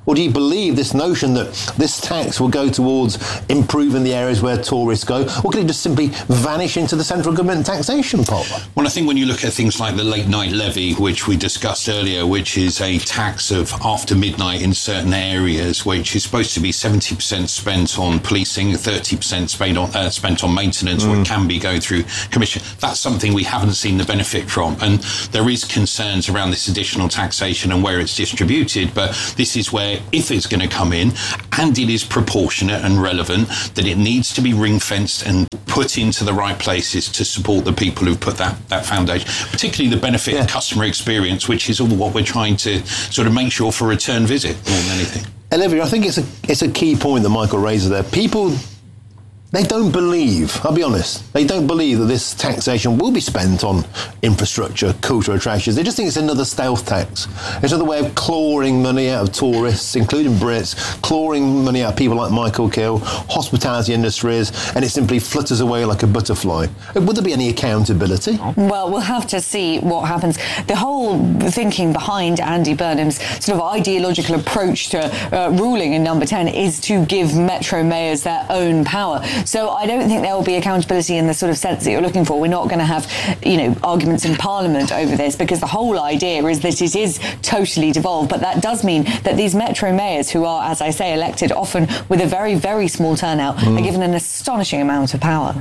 Or do you believe this notion that this tax will go towards improving the areas where tourists go? Or can it just simply vanish into the central government taxation pot? Well, I think when you look at things like the late night levy, which we discussed earlier, which is a tax of after midnight in certain areas, which is supposed to be seventy percent spent on policing, thirty percent spent on, uh, spent on maintenance, mm. or it can be going through commission. That's something we haven't seen the benefit from. And there is concerns around this additional taxation and where it's distributed. But this is where, if it's going to come in and it is proportionate and relevant, that it needs to be ring-fenced and put into the right places to support the people who've put that, that foundation, particularly the benefit yeah. of customer experience, which is all what we're trying to sort of make sure for return visit more than anything. Olivia, I think it's a, it's a key point that Michael raises there. People, they don't believe, I'll be honest, they don't believe that this taxation will be spent on infrastructure, cultural attractions. They just think it's another stealth tax. It's another way of clawing money out of tourists, including Brits, clawing money out of people like Michael Kill, hospitality industries, and it simply flutters away like a butterfly. Would there be any accountability? Well, we'll have to see what happens. The whole thinking behind Andy Burnham's sort of ideological approach to uh, ruling in number ten is to give metro mayors their own power. So I don't think there will be accountability in the sort of sense that you're looking for. We're not going to have, you know, arguments in Parliament over this, because the whole idea is that it is totally devolved. But that does mean that these metro mayors, who are, as I say, elected often with a very, very small turnout, mm. are given an astonishing amount of power.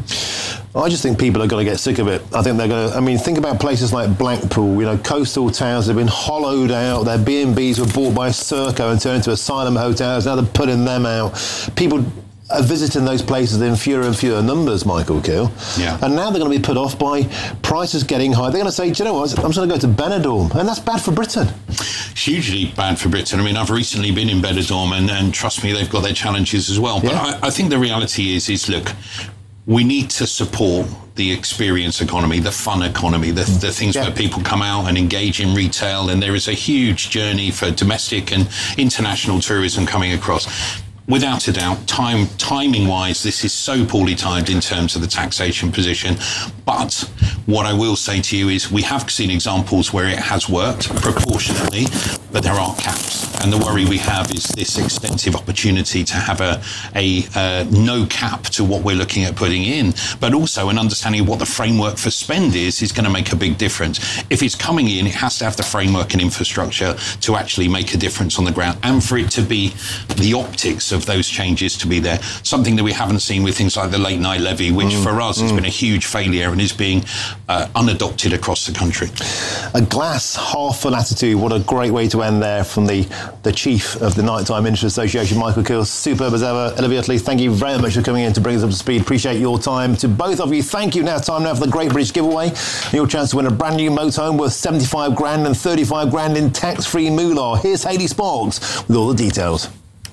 I just think people are going to get sick of it. I think they're going to, I mean, think about places like Blackpool, you know, coastal towns have been hollowed out. Their B and Bs were bought by Serco and turned into asylum hotels. Now they're putting them out. People are visiting those places in fewer and fewer numbers, Michael Kill. Yeah. And now they're going to be put off by prices getting high. They're going to say, do you know what, I'm just going to go to Benidorm. And that's bad for Britain. Hugely bad for Britain. I mean, I've recently been in Benidorm, and, and trust me, they've got their challenges as well. But yeah. I, I think the reality is, is, look, we need to support the experience economy, the fun economy, the, the things yeah. where people come out and engage in retail. And there is a huge journey for domestic and international tourism coming across. Without a doubt, time, timing-wise, this is so poorly timed in terms of the taxation position. But what I will say to you is we have seen examples where it has worked proportionately, but there are caps. And the worry we have is this extensive opportunity to have a, a uh, no cap to what we're looking at putting in, but also an understanding of what the framework for spend is, is going to make a big difference. If it's coming in, it has to have the framework and infrastructure to actually make a difference on the ground, and for it to be the optics of those changes to be there. Something that we haven't seen with things like the late night levy, which mm, for us mm. has been a huge failure and is being uh, unadopted across the country. A glass half full attitude. What a great way to end there from the, the chief of the Nighttime Industry Association, Michael Kill. Superb as ever. Olivia Utley, thank you very much for coming in to bring us up to speed. Appreciate your time. To both of you, thank you. Now time now for the Great British Giveaway. Your chance to win a brand new motorhome worth seventy-five grand and thirty-five grand in tax-free moolah. Here's Hayley Sparks with all the details.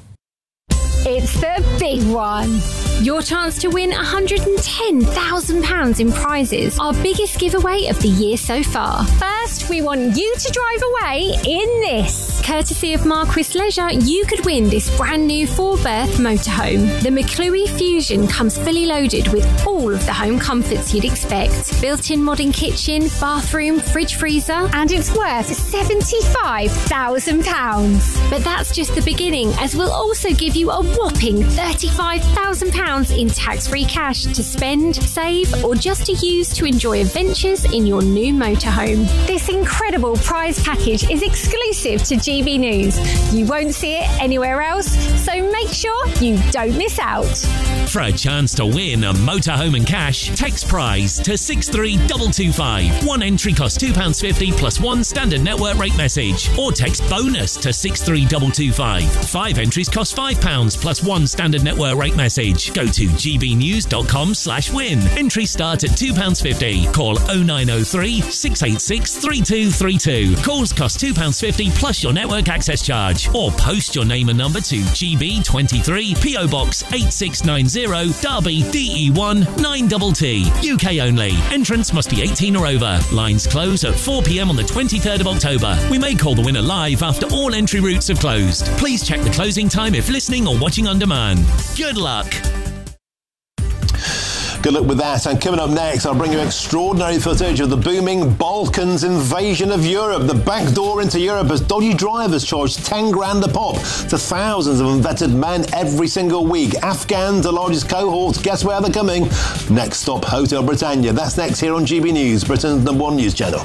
It's the big one. Your chance to win one hundred ten thousand pounds in prizes. Our biggest giveaway of the year so far. First, we want you to drive away in this. Courtesy of Marquis Leisure, you could win this brand new four-berth motorhome. The McClue Fusion comes fully loaded with all of the home comforts you'd expect. Built-in modern kitchen, bathroom, fridge freezer, and it's worth seventy-five thousand pounds. But that's just the beginning, as we'll also give you a whopping thirty-five thousand pounds in tax-free cash to spend, save, or just to use to enjoy adventures in your new motorhome. This incredible prize package is exclusive to G B News. You won't see it anywhere else, so make sure you don't miss out. For a chance to win a motorhome and cash, text prize to six three two two five. One entry costs two pounds fifty plus one standard network rate message, or text bonus to six three two two five. Five entries cost five pounds plus one standard network rate message. Go to gbnews.com slash win. Entries start at two pounds fifty. Call oh nine oh three, six eight six, three two three two. Calls cost two pounds fifty plus your network access charge. Or post your name and number to G B twenty-three, P O Box eight six nine zero, Derby, D E one nine T T. U K only. Entrance must be eighteen or over. Lines close at four p.m. on the twenty-third of October. We may call the winner live after all entry routes have closed. Please check the closing time if listening or watching on demand. Good luck. Good luck with that. And coming up next, I'll bring you extraordinary footage of the booming Balkans invasion of Europe. The back door into Europe as dodgy drivers charge ten grand a pop to thousands of unvetted men every single week. Afghans, the largest cohort. Guess where they're coming? Next stop, Hotel Britannia. That's next here on G B News, Britain's number one news channel.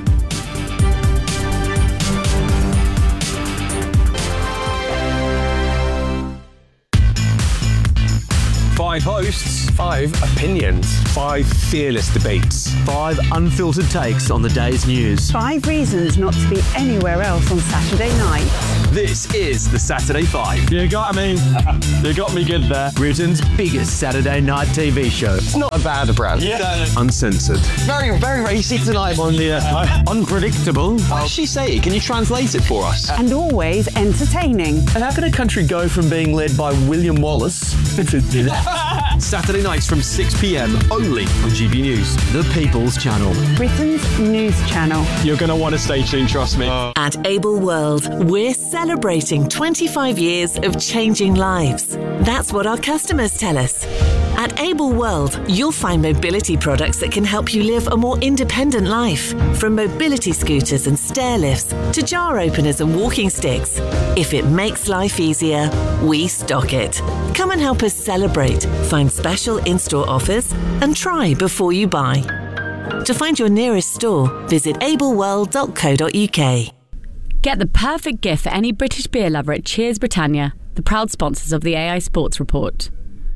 Five hosts, five opinions, five fearless debates, five unfiltered takes on the day's news. Five reasons not to be anywhere else on Saturday night. This is the Saturday Five. You got me. You got me good there. Britain's biggest Saturday night T V show. It's not a bad brand. Yeah. Uncensored. Very, very racy tonight. On the uh, unpredictable. What does she say? Can you translate it for us? And always entertaining. And how can a country go from being led by William Wallace to Saturday nights from six p.m. only on G B News, the People's Channel. Britain's news channel. You're going to want to stay tuned, trust me. Uh. At Able World, we're celebrating twenty-five years of changing lives. That's what our customers tell us. At Able World, you'll find mobility products that can help you live a more independent life. From mobility scooters and stair lifts to jar openers and walking sticks. If it makes life easier, we stock it. Come and help us celebrate, find special in-store offers, and try before you buy. To find your nearest store, visit able world dot co dot u k. Get the perfect gift for any British beer lover at Cheers Britannia, the proud sponsors of the A I Sports Report.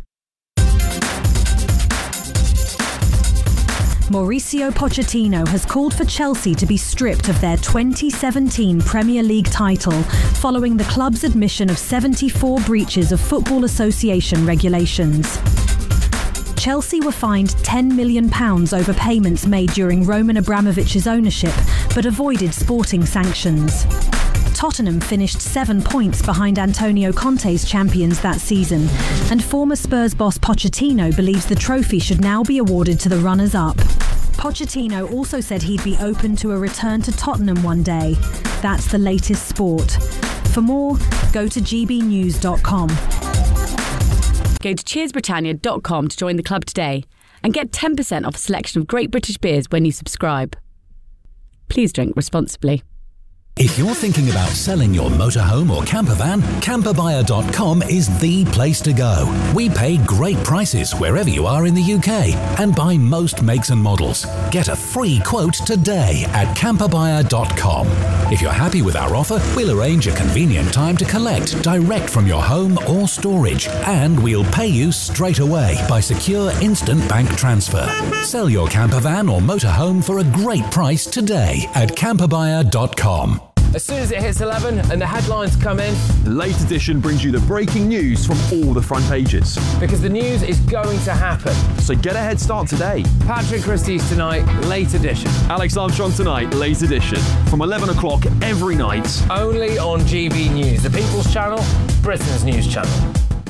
Mauricio Pochettino has called for Chelsea to be stripped of their twenty seventeen Premier League title following the club's admission of seventy-four breaches of Football Association regulations. Chelsea were fined ten million pounds over payments made during Roman Abramovich's ownership, but avoided sporting sanctions. Tottenham finished seven points behind Antonio Conte's champions that season, and former Spurs boss Pochettino believes the trophy should now be awarded to the runners-up. Pochettino also said he'd be open to a return to Tottenham one day. That's the latest sport. For more, go to g b news dot com. Go to cheers britannia dot com to join the club today and get ten percent off a selection of great British beers when you subscribe. Please drink responsibly. If you're thinking about selling your motorhome or camper van, camper buyer dot com is the place to go. We pay great prices wherever you are in the U K and buy most makes and models. Get a free quote today at camper buyer dot com. If you're happy with our offer, we'll arrange a convenient time to collect direct from your home or storage, and we'll pay you straight away by secure instant bank transfer. Sell your camper van or motorhome for a great price today at camper buyer dot com. As soon as it hits eleven and the headlines come in, the Late Edition brings you the breaking news from all the front pages. Because the news is going to happen. So get a head start today. Patrick Christie's tonight, Late Edition. Alex Armstrong tonight, Late Edition. From eleven o'clock every night. Only on G B News, the People's Channel, Britain's news channel.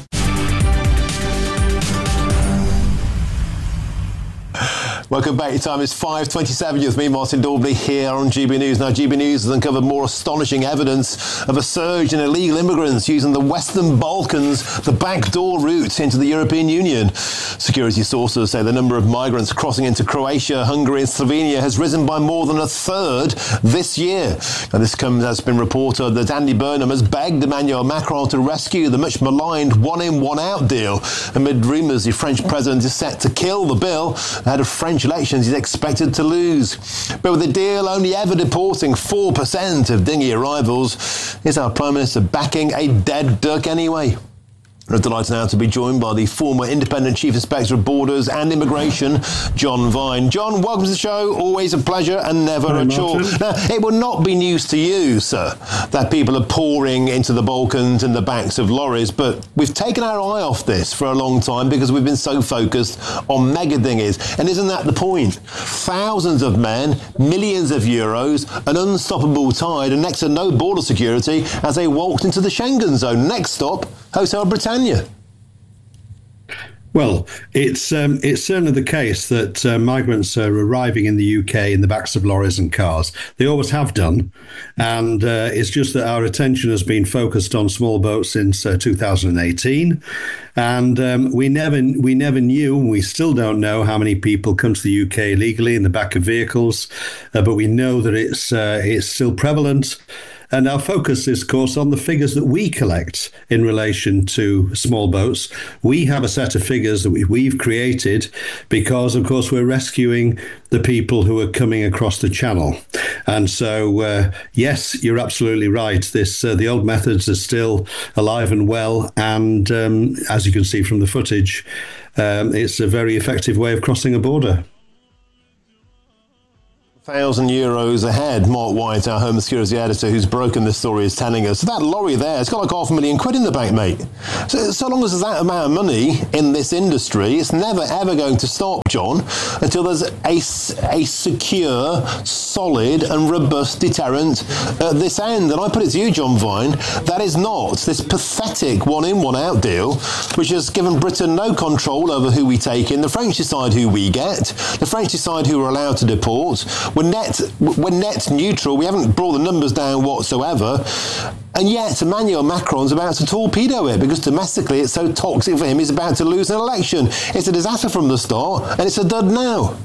Welcome back. Your time is five twenty-seven. You're with me, Martin Daubney, here on G B News. Now, G B News has uncovered more astonishing evidence of a surge in illegal immigrants using the Western Balkans, the backdoor route into the European Union. Security sources say the number of migrants crossing into Croatia, Hungary and Slovenia has risen by more than a third this year. Now, this comes as been reported that Andy Burnham has begged Emmanuel Macron to rescue the much maligned one-in, one-out deal amid rumours the French president is set to kill the bill ahead of French elections he's expected to lose. But with the deal only ever deporting four percent of dinghy arrivals, is our Prime Minister backing a dead duck anyway? We're delighted now to be joined by the former Independent Chief Inspector of Borders and Immigration, John Vine. John, welcome to the show. Always a pleasure and never Hi, a chore. Now, it will not be news to you, sir, that people are pouring into the Balkans in the backs of lorries, but we've taken our eye off this for a long time because we've been so focused on mega dinghies. And isn't that the point? Thousands of men, millions of euros, an unstoppable tide, and next to no border security as they walked into the Schengen zone. Next stop, Hotel Britannia. Well, it's um, it's certainly the case that uh, migrants are arriving in the U K in the backs of lorries and cars. They always have done, and uh, it's just that our attention has been focused on small boats since uh, two thousand eighteen, and um, we never we never knew, and we still don't know how many people come to the U K illegally in the back of vehicles, uh, but we know that it's uh, it's still prevalent. And our focus is, of course, on the figures that we collect in relation to small boats. We have a set of figures that we, we've created because, of course, we're rescuing the people who are coming across the channel. And so, uh, yes, you're absolutely right. This uh, the old methods are still alive and well. And um, as you can see from the footage, um, it's a very effective way of crossing a border. Thousand euros ahead. Mark White, our Home Security editor, who's broken this story, is telling us that lorry there, it's got like half a million quid in the bank, mate. So, so long as there's that amount of money in this industry, it's never ever going to stop, John, until there's a, a secure, solid and robust deterrent at this end. And I put it to you, John Vine, that is not this pathetic one-in, one-out deal, which has given Britain no control over who we take in. The French decide who we get. The French decide who we're allowed to deport. We're net, we're net neutral. We haven't brought the numbers down whatsoever. And yet Emmanuel Macron's about to torpedo it because domestically it's so toxic for him. He's about to lose an election. It's a disaster from the start, and it's a dud now.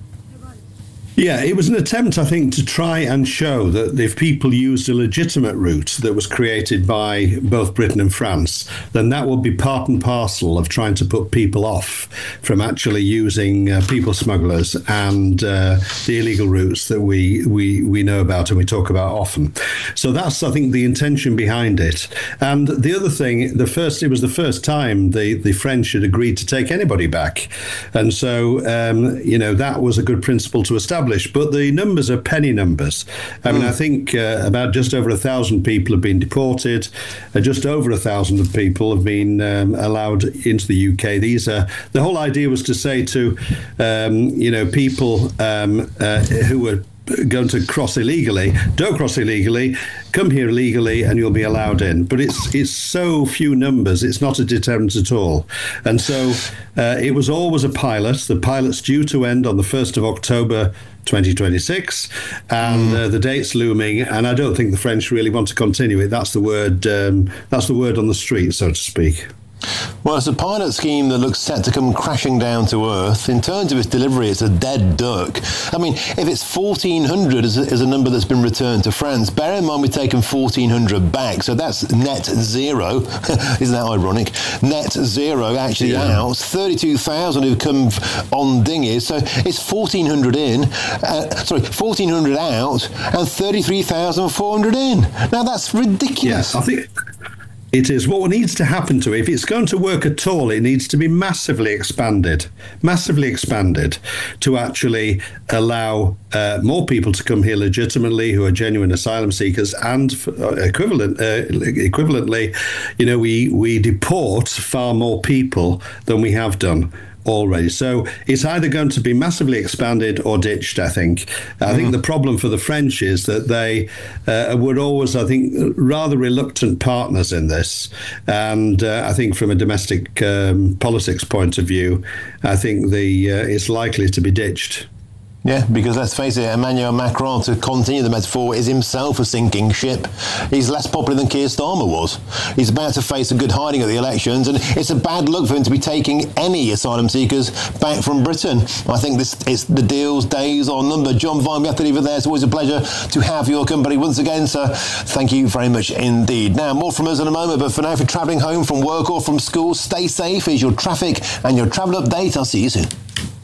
Yeah, it was an attempt, I think, to try and show that if people used a legitimate route that was created by both Britain and France, then that would be part and parcel of trying to put people off from actually using uh, people smugglers and uh, the illegal routes that we, we, we know about and we talk about often. So that's, I think, the intention behind it. And the other thing, the first, it was the first time the, the French had agreed to take anybody back. And so, um, you know, that was a good principle to establish. But the numbers are penny numbers. I mean, mm. I think uh, about just over a thousand people have been deported. Uh, just over a thousand of people have been um, allowed into the U K. These are the whole idea was to say to um, you know people um, uh, who were going to cross illegally, don't cross illegally, come here illegally and you'll be allowed in. But it's it's so few numbers, it's not a deterrent at all. And so uh, it was always a pilot. The pilot's due to end on the first of October twenty twenty-six, and uh, the date's looming, and I don't think the French really want to continue it. That's the word, um, that's the word on the street, so to speak. Well, it's a pilot scheme that looks set to come crashing down to earth. In terms of its delivery, it's a dead duck. I mean, if it's fourteen hundred is a, is a number that's been returned to France, bear in mind we've taken fourteen hundred back, so that's net zero. Isn't that ironic? Net zero actually yeah. out. thirty-two thousand who've come on dinghies, so it's fourteen hundred in, uh, sorry, fourteen hundred out, and thirty-three thousand four hundred in. Now, that's ridiculous. Yeah, I think... It is. What needs to happen to it, if it's going to work at all, it needs to be massively expanded, massively expanded to actually allow uh, more people to come here legitimately who are genuine asylum seekers, and uh, equivalent, uh, equivalently, you know, we, we deport far more people than we have done already. So it's either going to be massively expanded or ditched, I think. I mm. think the problem for the French is that they uh, were always, I think, rather reluctant partners in this. And uh, I think from a domestic um, politics point of view, I think the uh, it's likely to be ditched. Yeah, because let's face it, Emmanuel Macron, to continue the metaphor, is himself a sinking ship. He's less popular than Keir Starmer was. He's about to face a good hiding at the elections, and it's a bad look for him to be taking any asylum seekers back from Britain. I think this is the deal's days are numbered. John Vine, we have to leave it there. It's always a pleasure to have your company once again, sir. Thank you very much indeed. Now, more from us in a moment, but for now, if you're travelling home from work or from school, stay safe. Here's your traffic and your travel update. I'll see you soon.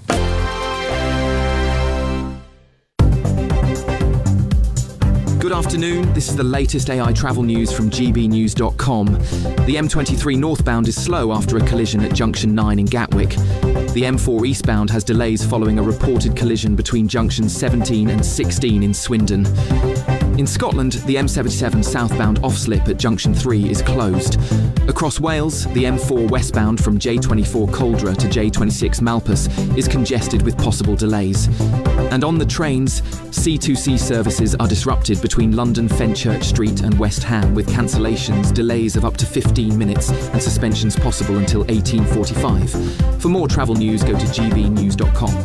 Good afternoon, this is the latest A I travel news from G B news dot com. The M twenty-three northbound is slow after a collision at Junction nine in Gatwick. The M four eastbound has delays following a reported collision between junctions seventeen and sixteen in Swindon. In Scotland, the M seventy-seven southbound off-slip at Junction three is closed. Across Wales, the M four westbound from J twenty-four Coldra to J twenty-six Malpas is congested with possible delays. And on the trains, C two C services are disrupted between London Fenchurch Street and West Ham, with cancellations, delays of up to fifteen minutes and suspensions possible until eighteen forty-five. For more travel news, go to g b news dot com.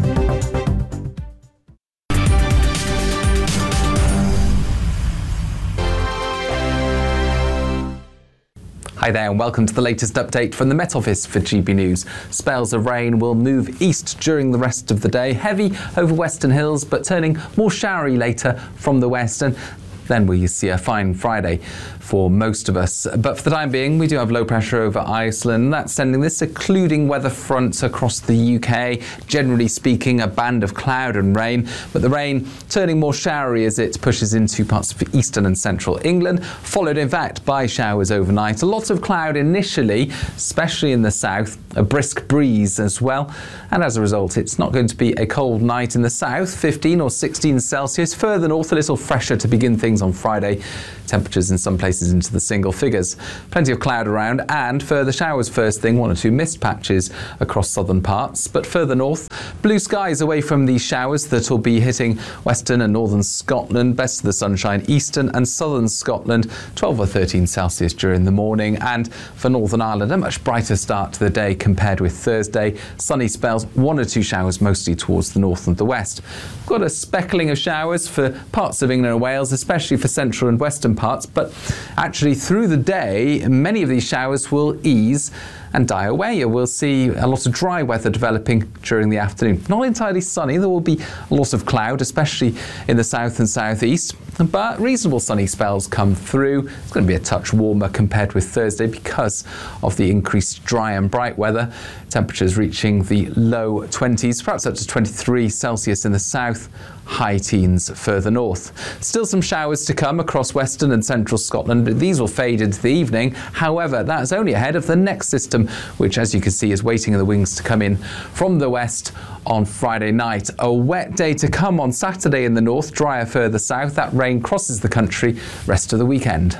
Hi there and welcome to the latest update from the Met Office for G B News. Spells of rain will move east during the rest of the day, heavy over Western Hills but turning more showery later from the west, and then we see a fine Friday for most of us. But for the time being, we do have low pressure over Iceland. That's sending this secluding weather front across the U K. Generally speaking, a band of cloud and rain, but the rain turning more showery as it pushes into parts of eastern and central England, followed in fact by showers overnight. A lot of cloud initially, especially in the south, a brisk breeze as well. And as a result, it's not going to be a cold night in the south, fifteen or sixteen Celsius. Further north, a little fresher to begin things on Friday. Temperatures in some places into the single figures. Plenty of cloud around and further showers first thing, one or two mist patches across southern parts. But further north, blue skies away from these showers that will be hitting western and northern Scotland. Best of the sunshine, eastern and southern Scotland, twelve or thirteen Celsius during the morning. And for Northern Ireland, a much brighter start to the day compared with Thursday. Sunny spells, one or two showers mostly towards the north and the west. We've got a speckling of showers for parts of England and Wales, especially for central and western parts, but actually through the day many of these showers will ease and die away. We'll see a lot of dry weather developing during the afternoon. Not entirely sunny, there will be a lot of cloud, especially in the south and southeast, but reasonable sunny spells come through. It's going to be a touch warmer compared with Thursday because of the increased dry and bright weather. Temperatures reaching the low twenties, perhaps up to twenty-three Celsius in the south, high teens further north. Still some showers to come across western and central Scotland, but these will fade into the evening. However, that's only ahead of the next system, which, as you can see, is waiting in the wings to come in from the west on Friday night. A wet day to come on Saturday in the north, drier further south. That rain crosses the country rest of the weekend.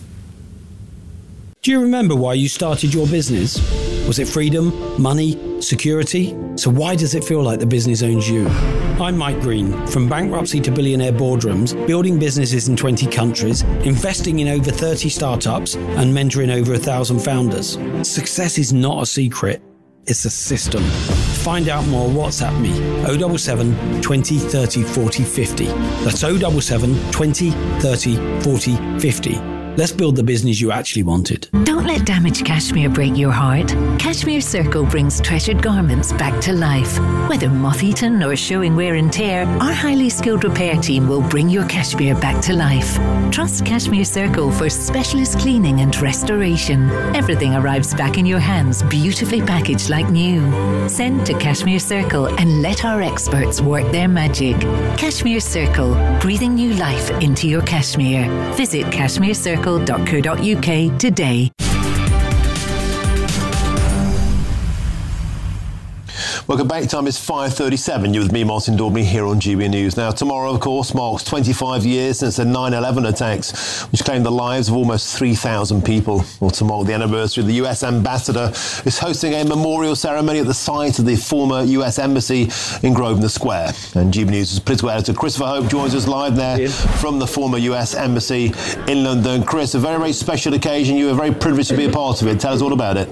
Do you remember why you started your business? Was it freedom, money, security? So why does it feel like the business owns you? I'm Mike Green. From bankruptcy to billionaire boardrooms, building businesses in twenty countries, investing in over thirty startups, and mentoring over a thousand founders. Success is not a secret, it's a system. To find out more, WhatsApp me, oh seven seven, twenty, thirty, forty, fifty. That's oh seven seven, twenty, thirty, forty, fifty. Let's build the business you actually wanted. Don't let damaged cashmere break your heart. Cashmere Circle brings treasured garments back to life. Whether moth-eaten or showing wear and tear, our highly skilled repair team will bring your cashmere back to life. Trust Cashmere Circle for specialist cleaning and restoration. Everything arrives back in your hands, beautifully packaged like new. Send to Cashmere Circle and let our experts work their magic. Cashmere Circle, breathing new life into your cashmere. Visit cashmere circle dot co dot U K today. Welcome back. Time is five thirty-seven. You're with me, Martin Daubney, here on G B News. Now, tomorrow, of course, marks twenty-five years since the nine eleven attacks, which claimed the lives of almost three thousand people. Well, tomorrow, the anniversary, the U S ambassador is hosting a memorial ceremony at the site of the former U S embassy in Grosvenor Square. And G B News' political editor Christopher Hope joins us live there from the former U S embassy in London. Chris, a very, very special occasion. You were very privileged to be a part of it. Tell us all about it.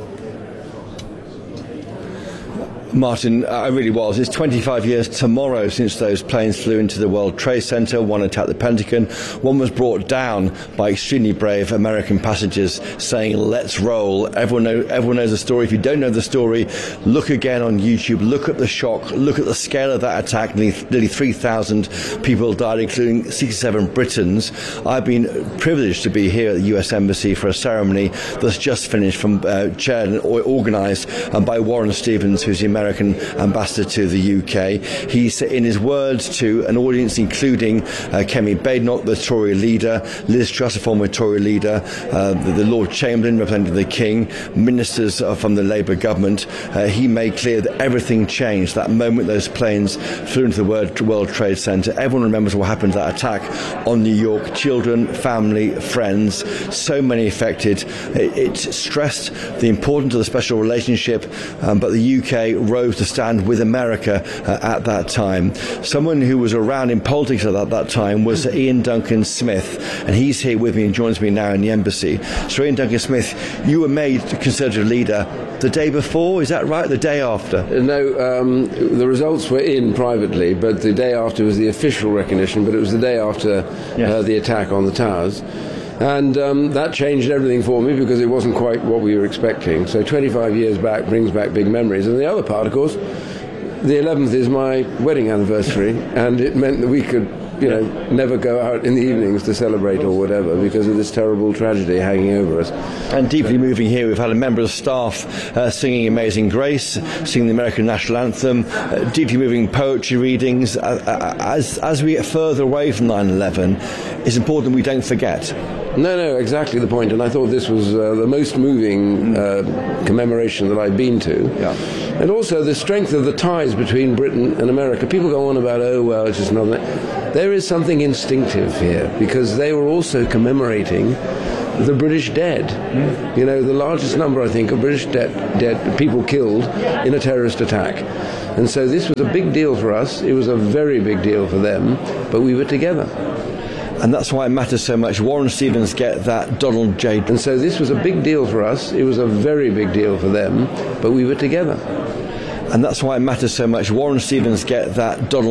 Martin, I really was. It's twenty-five years tomorrow since those planes flew into the World Trade Center. One attacked the Pentagon. One was brought down by extremely brave American passengers saying, "Let's roll." Everyone, know, everyone knows the story. If you don't know the story, look again on YouTube. Look at the shock. Look at the scale of that attack. Nearly, nearly three thousand people died, including sixty-seven Britons. I've been privileged to be here at the U S Embassy for a ceremony that's just finished, from uh, chaired and organised um, by Warren Stevens, who's the American ambassador to the U K. He's, in his words to an audience including uh, Kemi Badenoch, the Tory leader, Liz Truss, a former Tory leader, uh, the, the Lord Chamberlain representing the King, ministers uh, from the Labour government, uh, he made clear that everything changed that moment those planes flew into the World, World Trade Center. Everyone remembers what happened to that attack on New York. Children, family, friends, so many affected. It, it stressed the importance of the special relationship, um, but the U K rose to stand with America uh, at that time. Someone who was around in politics at that, that time was uh, Ian Duncan Smith, and he's here with me and joins me now in the embassy. So Ian Duncan Smith, you were made Conservative leader the day before, is that right? The day after? No, um, the results were in privately, but the day after was the official recognition, but it was the day after yes. uh, the attack on the towers. And um, that changed everything for me because it wasn't quite what we were expecting. So twenty-five years back brings back big memories. And the other part, of course, the eleventh is my wedding anniversary, and it meant that we could, you know, never go out in the evenings to celebrate or whatever because of this terrible tragedy hanging over us. And deeply moving here, we've had a member of staff uh, singing Amazing Grace, singing the American national anthem, uh, deeply moving poetry readings. Uh, as, as we get further away from nine eleven, it's important we don't forget. No, no, exactly the point. And I thought this was uh, the most moving uh, commemoration that I've been to. Yeah. And also the strength of the ties between Britain and America. People go on about, oh, well, it's just nothing. There is something instinctive here because they were also commemorating the British dead. Mm. You know, the largest number, I think, of British dead, dead people killed in a terrorist attack. And so this was a big deal for us. It was a very big deal for them, but we were together. And that's why it matters so much. Warren Stevens get that Donald J. And so this was a big deal for us. It was a very big deal for them, but we were together. And that's why it matters so much. Warren Stevens get that Donald